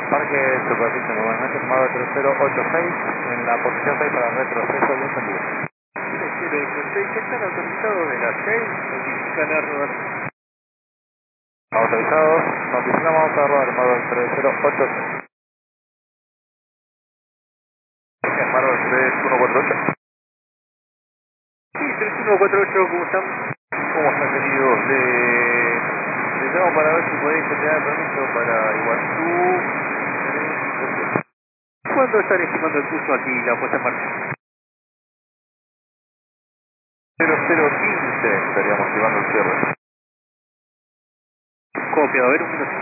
Parque Superficie, movimiento tomado 3086 en la posición 6 para retroceso y encendido. 3086, ¿qué están autorizados de las 6? Notifican a rodar. Autorizados, notificamos a rodar modo 3086. Maro 3148. Sí, 3148, ¿cómo están? ¿Cómo está, querido? Le llamo para ver si podéis tener permiso para Iguazú. ¿Cuándo están estimando el curso aquí, la puesta en marcha? 0015 estaríamos llevando el cierre. Copia, a ver un minuto.